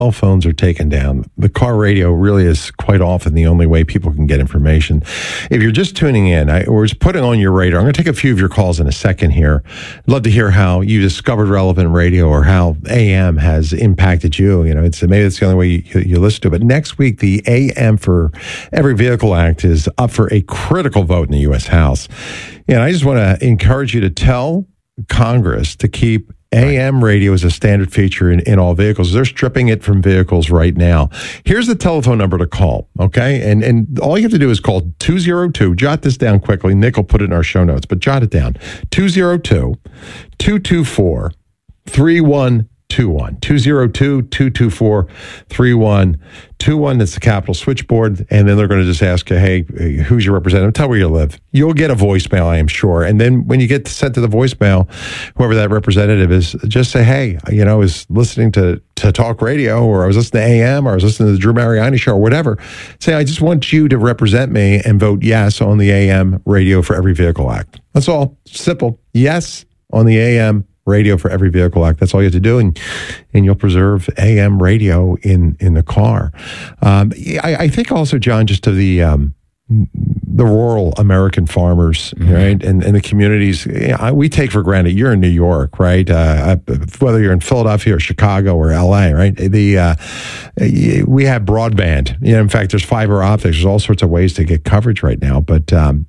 Cell phones are taken down. The car radio really is quite often the only way people can get information. If you're just tuning in, we're just putting on your radar. I'm going to take a few of your calls in a second here. I'd love to hear how you discovered relevant radio or how AM has impacted you. You know, maybe it's the only way you listen to it. But next week, the AM for Every Vehicle Act is up for a critical vote in the U.S. House. And I just want to encourage you to tell Congress to keep AM radio is a standard feature in all vehicles. They're stripping it from vehicles right now. Here's the telephone number to call, okay? And all you have to do is call 202. Jot this down quickly. Nick will put it in our show notes, but jot it down. 202-224-3121. 202-224-3121. That's the Capitol switchboard. And then they're going to just ask you, hey, who's your representative? Tell where you live. You'll get a voicemail, I am sure. And then when you get sent to the voicemail, whoever that representative is, just say, hey, you know, I was listening to talk radio, or I was listening to AM, or I was listening to the Drew Mariani show, or whatever. Say, I just want you to represent me and vote yes on the AM Radio for Every Vehicle Act. That's all. Simple. Yes on the AM Radio for Every Vehicle Act. That's all you have to do, and you'll preserve AM radio in the car. I think also, John, just to the rural American farmers, right, and the communities we take for granted. You're in New York, right? Whether you're in Philadelphia or Chicago or LA, right? We have broadband. You know, in fact, there's fiber optics. There's all sorts of ways to get coverage right now. But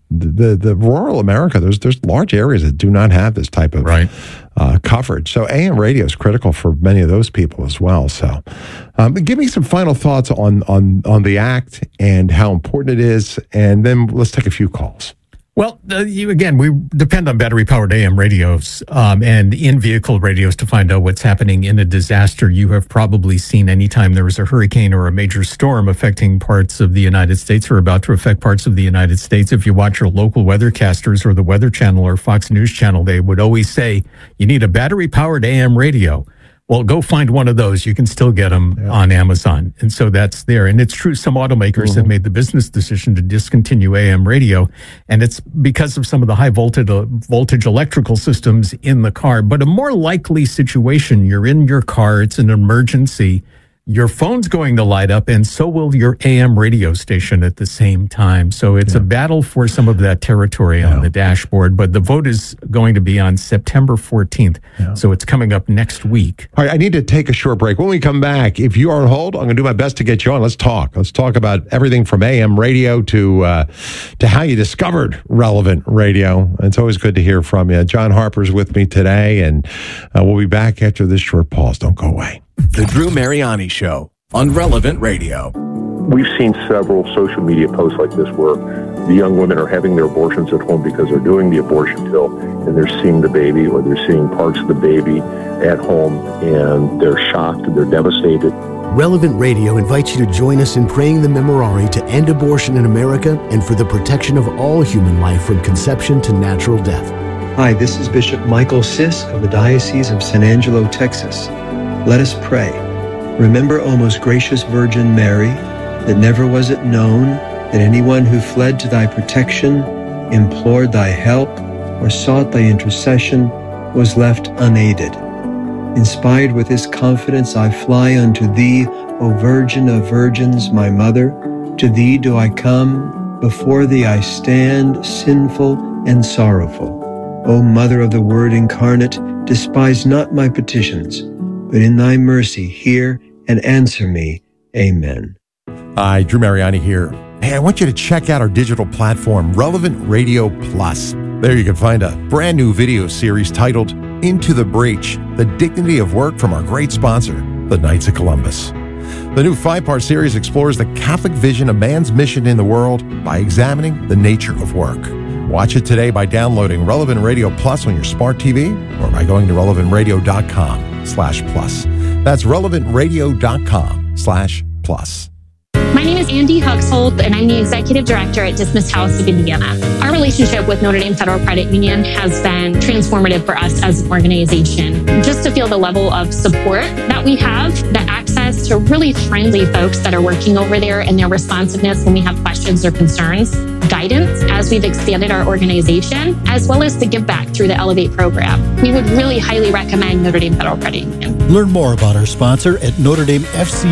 the rural America, there's large areas that do not have this type of coverage. So AM radio is critical for many of those people as well. So give me some final thoughts on the act and how important it is, and then let's take a few calls. Well, we depend on battery-powered AM radios and in-vehicle radios to find out what's happening in a disaster. You have probably seen anytime there was a hurricane or a major storm affecting parts of the United States or about to affect parts of the United States. If you watch your local weathercasters or the Weather Channel or Fox News Channel, they would always say, you need a battery-powered AM radio. Well, go find one of those. You can still get them on Amazon. And so that's there. And it's true, some automakers have made the business decision to discontinue AM radio. And it's because of some of the high voltage electrical systems in the car. But a more likely situation, you're in your car, it's an emergency. Your phone's going to light up, and so will your AM radio station at the same time. So it's a battle for some of that territory on the dashboard. But the vote is going to be on September 14th. So it's coming up next week. All right, I need to take a short break. When we come back, if you are on hold, I'm going to do my best to get you on. Let's talk. Let's talk about everything from AM radio to how you discovered relevant radio. It's always good to hear from you. John Harper's with me today, and we'll be back after this short pause. Don't go away. The Drew Mariani Show on Relevant Radio. We've seen several social media posts like this where the young women are having their abortions at home because they're doing the abortion pill and they're seeing the baby, or they're seeing parts of the baby at home, and they're shocked and they're devastated. Relevant Radio invites you to join us in praying the Memorare to end abortion in America and for the protection of all human life from conception to natural death. Hi, this is Bishop Michael Sisk of the Diocese of San Angelo, Texas. Let us pray. Remember, O most gracious Virgin Mary, that never was it known that anyone who fled to thy protection, implored thy help, or sought thy intercession was left unaided. Inspired with this confidence, I fly unto thee, O Virgin of Virgins, my Mother. To thee do I come, before thee I stand, sinful and sorrowful. O Mother of the Word incarnate, despise not my petitions, but in thy mercy hear and answer me. Amen. Hi, Drew Mariani here. Hey, I want you to check out our digital platform, Relevant Radio Plus. There you can find a brand new video series titled Into the Breach, The Dignity of Work from our great sponsor, the Knights of Columbus. The new 5-part series explores the Catholic vision of man's mission in the world by examining the nature of work. Watch it today by downloading Relevant Radio Plus on your smart TV or by going to relevantradio.com/plus. That's relevantradio.com/plus. My name is Andy Huxhold, and I'm the Executive Director at Dismiss House of Indiana. Our relationship with Notre Dame Federal Credit Union has been transformative for us as an organization. Just to feel the level of support that we have, the access to really friendly folks that are working over there, and their responsiveness when we have questions or concerns, guidance as we've expanded our organization, as well as the give back through the Elevate program. We would really highly recommend Notre Dame Federal Credit Union. Learn more about our sponsor at NotreDameFC